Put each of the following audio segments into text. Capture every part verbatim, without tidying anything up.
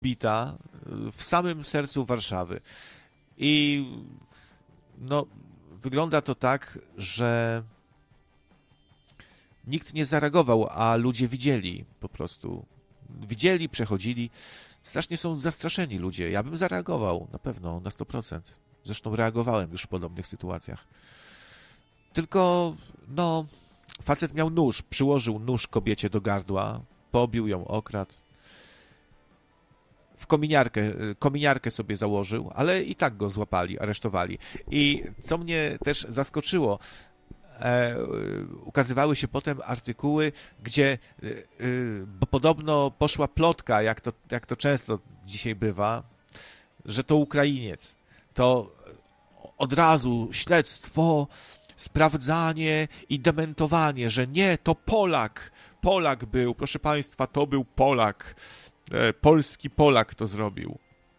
bita w samym sercu Warszawy. I no, wygląda to tak, że nikt nie zareagował, a ludzie widzieli po prostu. Widzieli, przechodzili. Strasznie są zastraszeni ludzie. Ja bym zareagował, na pewno, na sto procent. Zresztą reagowałem już w podobnych sytuacjach. Tylko, no, facet miał nóż, przyłożył nóż kobiecie do gardła, pobił ją, okradł. W kominiarkę, kominiarkę sobie założył, ale i tak go złapali, aresztowali. I co mnie też zaskoczyło, e, ukazywały się potem artykuły, gdzie e, bo podobno poszła plotka, jak to, jak to często dzisiaj bywa, że to Ukrainiec. To od razu śledztwo, sprawdzanie i dementowanie, że nie, to Polak. Polak był, proszę państwa, to był Polak. Polski Polak to zrobił.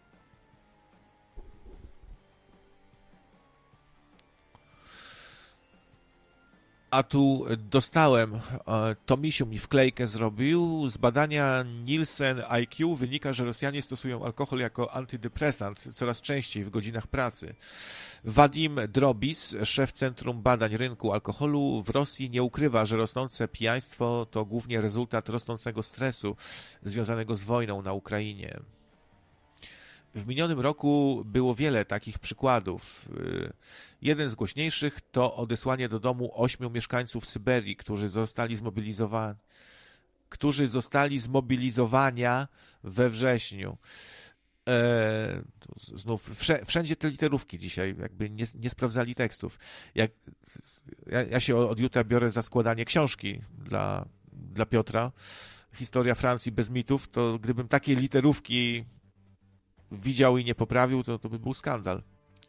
A tu dostałem, Tomisiu mi wklejkę zrobił, z badania Nielsen I Q wynika, że Rosjanie stosują alkohol jako antydepresant coraz częściej w godzinach pracy. Wadim Drobis, szef Centrum Badań Rynku Alkoholu w Rosji, nie ukrywa, że rosnące pijaństwo to głównie rezultat rosnącego stresu związanego z wojną na Ukrainie. W minionym roku było wiele takich przykładów. Jeden z głośniejszych to odesłanie do domu ośmiu mieszkańców Syberii, którzy zostali zmobilizowani, którzy zostali zmobilizowania we wrześniu. E, znów wszędzie te literówki dzisiaj, jakby nie, nie sprawdzali tekstów. Jak, ja, ja się od jutra biorę za składanie książki dla, dla Piotra. Historia Francji bez mitów, to gdybym takie literówki widział i nie poprawił, to, to by był skandal.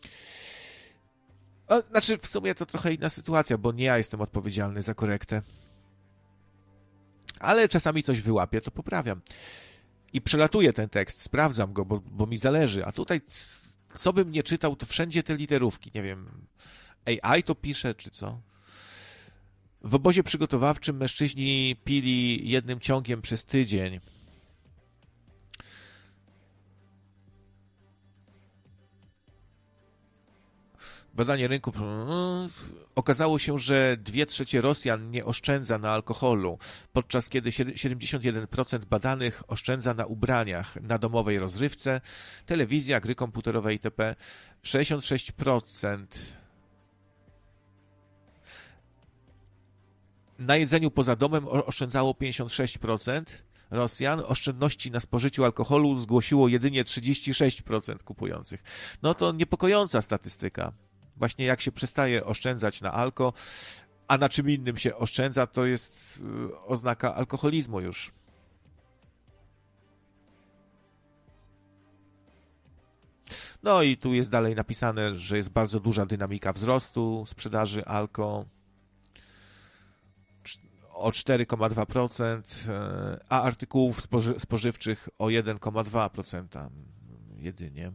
A, znaczy, w sumie to trochę inna sytuacja, bo nie ja jestem odpowiedzialny za korektę. Ale czasami coś wyłapię, to poprawiam. I przelatuję ten tekst, sprawdzam go, bo, bo mi zależy. A tutaj, co bym nie czytał, to wszędzie te literówki. Nie wiem, A I to pisze, czy co? W obozie przygotowawczym mężczyźni pili jednym ciągiem przez tydzień. Badanie rynku. Okazało się, że dwie trzecie Rosjan nie oszczędza na alkoholu, podczas kiedy siedemdziesiąt jeden procent badanych oszczędza na ubraniach, na domowej rozrywce, telewizja, gry komputerowe itp. sześćdziesiąt sześć procent na jedzeniu poza domem oszczędzało pięćdziesiąt sześć procent Rosjan. Oszczędności na spożyciu alkoholu zgłosiło jedynie trzydzieści sześć procent kupujących. No to niepokojąca statystyka. Właśnie jak się przestaje oszczędzać na alko, a na czym innym się oszczędza, to jest oznaka alkoholizmu już. No i tu jest dalej napisane, że jest bardzo duża dynamika wzrostu sprzedaży alko o cztery przecinek dwa procent, a artykułów spoży- spożywczych o jeden przecinek dwa procent jedynie.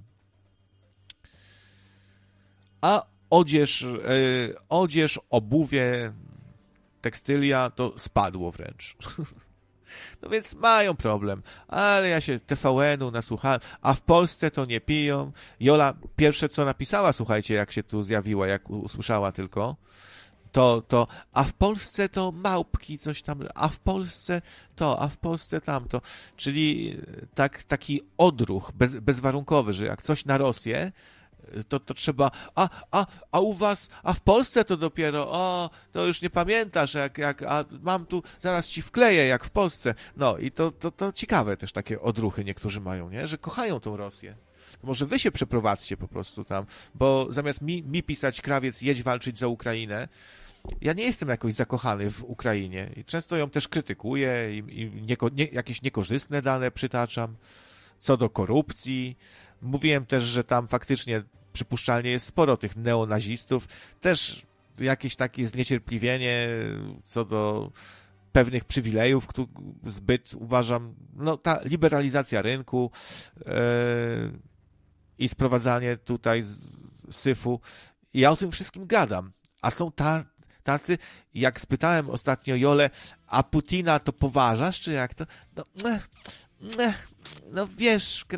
A odzież, yy, odzież, obuwie, tekstylia to spadło wręcz. No więc mają problem. Ale ja się T V N-u nasłuchałem, a w Polsce to nie piją. Jola pierwsze co napisała, słuchajcie, jak się tu zjawiła, jak usłyszała tylko, to, to, a w Polsce to małpki coś tam, a w Polsce to, a w Polsce tamto. Czyli tak, taki odruch bez, bezwarunkowy, że jak coś na Rosję, to, to trzeba, a, a, a u was, a w Polsce to dopiero, o, to już nie pamiętasz, jak, jak, a mam tu, zaraz ci wkleję, jak w Polsce. No i to, to, to ciekawe też takie odruchy niektórzy mają, nie? Że kochają tą Rosję. To może wy się przeprowadźcie po prostu tam, bo zamiast mi, mi pisać, krawiec, jedź walczyć za Ukrainę, ja nie jestem jakoś zakochany w Ukrainie i często ją też krytykuję i, i nieko, nie, jakieś niekorzystne dane przytaczam co do korupcji. Mówiłem też, że tam faktycznie przypuszczalnie jest sporo tych neonazistów. Też jakieś takie zniecierpliwienie co do pewnych przywilejów, które zbyt uważam, no ta liberalizacja rynku yy, i sprowadzanie tutaj z syfu. Ja o tym wszystkim gadam. A są ta, tacy, jak spytałem ostatnio Jolę, a Putina to poważasz, czy jak to? No, eh, eh, no wiesz,